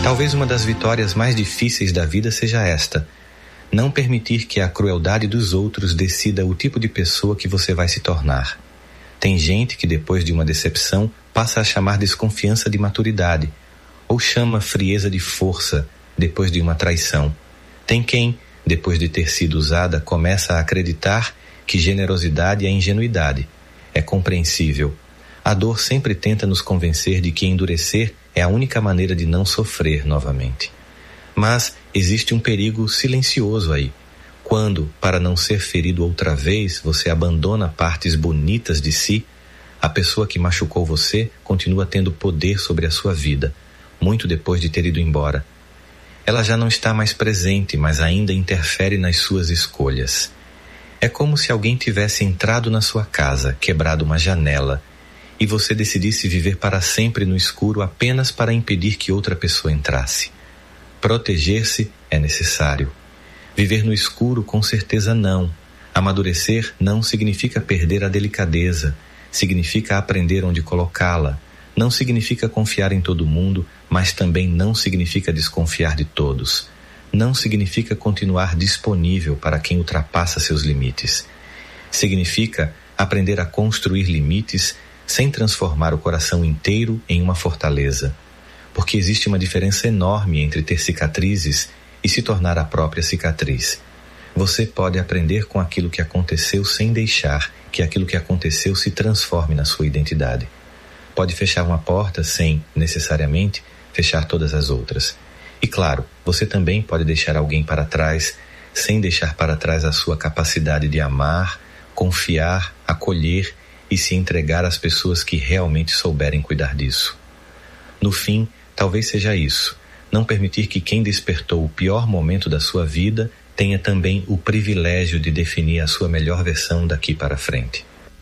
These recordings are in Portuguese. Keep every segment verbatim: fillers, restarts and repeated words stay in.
Talvez uma das vitórias mais difíceis da vida seja esta: não permitir que a crueldade dos outros decida o tipo de pessoa que você vai se tornar. Tem gente que depois de uma decepção passa a chamar desconfiança de maturidade, ou chama frieza de força depois de uma traição. Tem quem, depois de ter sido usada, começa a acreditar que generosidade é ingenuidade. É compreensível. A dor sempre tenta nos convencer de que endurecer é a única maneira de não sofrer novamente. Mas existe um perigo silencioso aí. Quando, para não ser ferido outra vez, você abandona partes bonitas de si, a pessoa que machucou você continua tendo poder sobre a sua vida, muito depois de ter ido embora. Ela já não está mais presente, mas ainda interfere nas suas escolhas. É como se alguém tivesse entrado na sua casa, quebrado uma janela, e você decidisse viver para sempre no escuro apenas para impedir que outra pessoa entrasse. Proteger-se é necessário. Viver no escuro, com certeza não. Amadurecer não significa perder a delicadeza, significa aprender onde colocá-la. Não significa confiar em todo mundo, mas também não significa desconfiar de todos. Não significa continuar disponível para quem ultrapassa seus limites. Significa aprender a construir limites sem transformar o coração inteiro em uma fortaleza. Porque existe uma diferença enorme entre ter cicatrizes e se tornar a própria cicatriz. Você pode aprender com aquilo que aconteceu sem deixar que aquilo que aconteceu se transforme na sua identidade. Pode fechar uma porta sem, necessariamente, fechar todas as outras. E claro, você também pode deixar alguém para trás sem deixar para trás a sua capacidade de amar, confiar, acolher e se entregar às pessoas que realmente souberem cuidar disso. No fim, talvez seja isso: não permitir que quem despertou o pior momento da sua vida tenha também o privilégio de definir a sua melhor versão daqui para frente.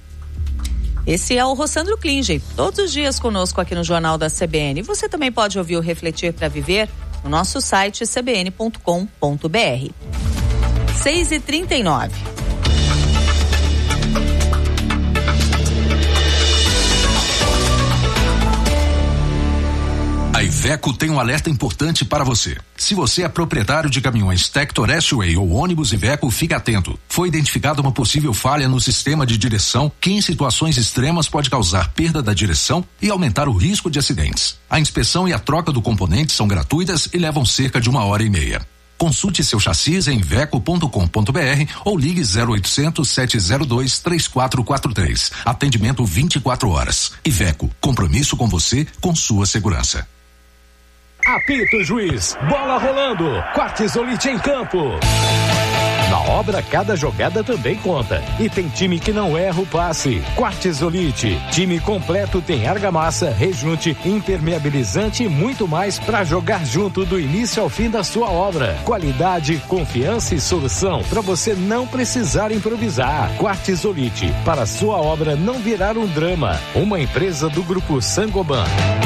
Esse é o Rossandro Klinger, todos os dias conosco aqui no Jornal da C B N. Você também pode ouvir o Refletir para Viver no nosso site c b n ponto com ponto b r. seis e trinta e nove. A Iveco tem um alerta importante para você. Se você é proprietário de caminhões Tector S-Way ou ônibus Iveco, fique atento. Foi identificada uma possível falha no sistema de direção que em situações extremas pode causar perda da direção e aumentar o risco de acidentes. A inspeção e a troca do componente são gratuitas e levam cerca de uma hora e meia. Consulte seu chassi em iveco ponto com ponto b r ou ligue zero oitocentos, sete zero dois, três quatro quatro três. Atendimento vinte e quatro horas. Iveco, compromisso com você, com sua segurança. Apita o juiz, bola rolando, Quartzolite em campo. Na obra, cada jogada também conta. E tem time que não erra o passe. Quartzolite, time completo, tem argamassa, rejunte, impermeabilizante e muito mais para jogar junto do início ao fim da sua obra. Qualidade, confiança e solução para você não precisar improvisar. Quartzolite, para sua obra não virar um drama. Uma empresa do Grupo Sangoban.